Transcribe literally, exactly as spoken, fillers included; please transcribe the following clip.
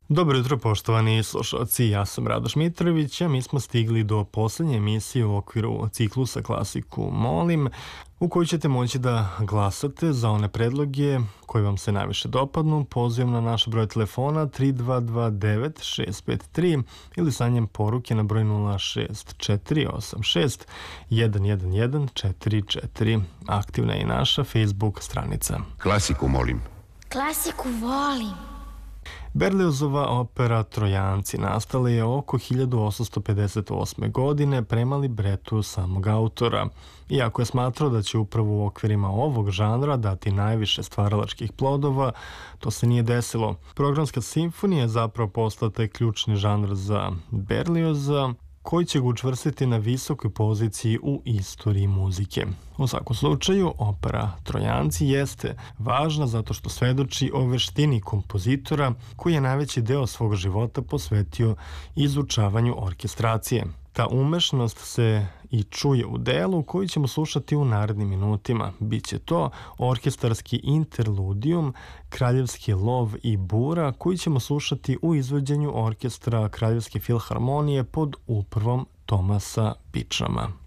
Dobro jutro, poštovani slušalci, ja sam Radoš Mitrović, a mi smo stigli do posljednje emisije u okviru ciklusa Klasiku Molim, u kojoj ćete moći da glasate za one predloge koji vam se najviše dopadnu. Pozivam na naš broj telefona tri dva dva devet šest pet tri ili sanjem poruke na broj nula šest četiri osam šest jedan jedan jedan četiri četiri. Aktivna je i naša Facebook stranica. Klasiku molim. Klasiku volim. Berliozova opera Trojanci nastala je oko hiljadu osamsto pedeset osme. godine prema libretu samog autora. Iako je smatrao da će upravo u okvirima ovog žanra dati najviše stvaralačkih plodova, to se nije desilo. Programska simfonija je zapravo postala taj ključni žanr za Berlioza, koji će ga učvrstiti na visokoj poziciji u istoriji muzike. U svakom slučaju, opera Trojanci jeste važna zato što svedoči o veštini kompozitora koji je najveći deo svog života posvetio izučavanju orkestracije. Ta umešnost se i čuje u delu koji ćemo slušati u narednim minutima. Biće to orkestarski interludijum, Kraljevski lov i bura, koji ćemo slušati u izvođenju orkestra Kraljevske filharmonije pod upravom Tomasa Pičama.